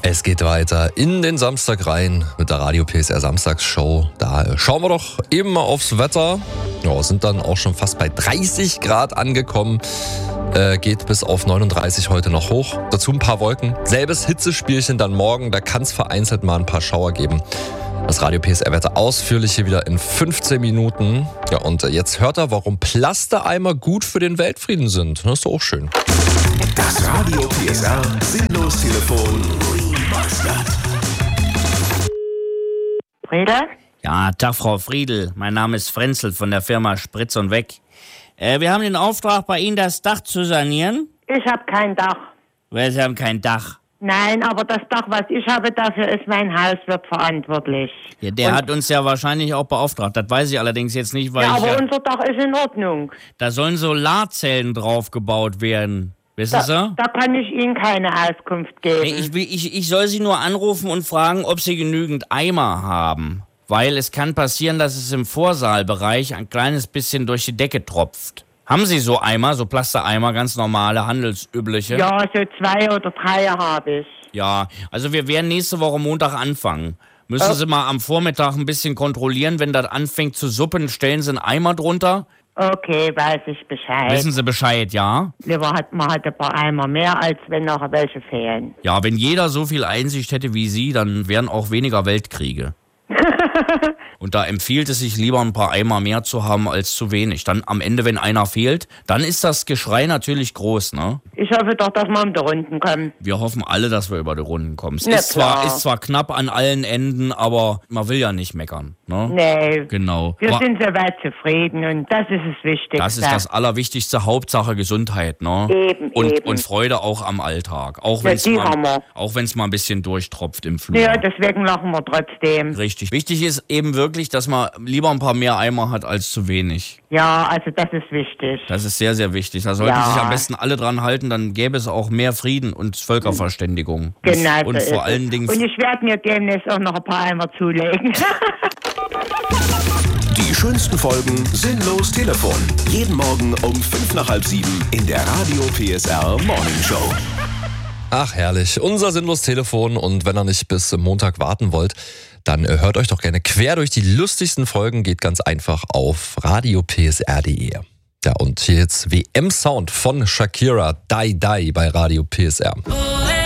Es geht weiter in den Samstag rein mit der Radio PSR Samstagsshow. Da schauen wir doch eben mal aufs Wetter. Ja, sind dann auch schon fast bei 30 Grad angekommen. Geht bis auf 39 heute noch hoch. Dazu ein paar Wolken. Selbes Hitzespielchen dann morgen. Da kann es vereinzelt mal ein paar Schauer geben. Das Radio PSR-Wetter ausführlich hier wieder in 15 Minuten. Ja, und jetzt hört er, warum Plastereimer gut für den Weltfrieden sind. Das ist doch auch schön. Das Radio PSR Sinnlos-Telefon. Friedel? Ja, Tag, Frau Friedel. Mein Name ist Frenzel von der Firma Spritz und Weg. Wir haben den Auftrag, bei Ihnen das Dach zu sanieren. Ich habe kein Dach. Weil Sie haben kein Dach. Nein, aber das Dach, was ich habe, dafür ist mein Hauswirt verantwortlich. Ja, der hat uns ja wahrscheinlich auch beauftragt. Das weiß ich allerdings jetzt nicht, weil aber unser Dach ist in Ordnung. Da sollen Solarzellen drauf gebaut werden. Wissen Sie? Da kann ich Ihnen keine Auskunft geben. Nee, ich soll Sie nur anrufen und fragen, ob Sie genügend Eimer haben. Weil es kann passieren, dass es im Vorsaalbereich ein kleines bisschen durch die Decke tropft. Haben Sie so Eimer, so Plastereimer, ganz normale, handelsübliche? Ja, so 2 oder 3 habe ich. Ja, also wir werden nächste Woche Montag anfangen. Müssen Sie mal am Vormittag ein bisschen kontrollieren, wenn das anfängt zu suppen, stellen Sie einen Eimer drunter. Okay, weiß ich Bescheid. Wissen Sie Bescheid, ja? Lieber hat man halt ein paar Eimer mehr, als wenn noch welche fehlen. Ja, wenn jeder so viel Einsicht hätte wie Sie, dann wären auch weniger Weltkriege. Und da empfiehlt es sich lieber ein paar Eimer mehr zu haben als zu wenig. Dann am Ende, wenn einer fehlt, dann ist das Geschrei natürlich groß, ne? Ich hoffe doch, dass wir um die Runden kommen. Wir hoffen alle, dass wir über die Runden kommen. Es ist zwar knapp an allen Enden, aber man will ja nicht meckern, ne? Nee. Genau. Wir sind soweit zufrieden und das ist das Wichtigste. Das ist das Allerwichtigste, Hauptsache Gesundheit, ne? Eben. Und Freude auch am Alltag. Auch wenn es mal ein bisschen durchtropft im Flur. Ja, deswegen lachen wir trotzdem. Richtig. Wichtig ist eben wirklich, dass man lieber ein paar mehr Eimer hat als zu wenig. Ja, also das ist wichtig. Das ist sehr, sehr wichtig. Da sollten sich am besten alle dran halten, dann gäbe es auch mehr Frieden und Völkerverständigung. Genau. Und vor allen Dingen. Und ich werde mir demnächst auch noch ein paar Eimer zulegen. Die schönsten Folgen Sinnlos Telefon. Jeden Morgen um 6:55 in der Radio PSR Morning Show. Ach herrlich, unser Sinnlos-Telefon, und wenn ihr nicht bis Montag warten wollt, dann hört euch doch gerne quer durch die lustigsten Folgen, geht ganz einfach auf radiopsr.de. Ja, und hier jetzt WM-Sound von Shakira, Die Die bei Radio PSR.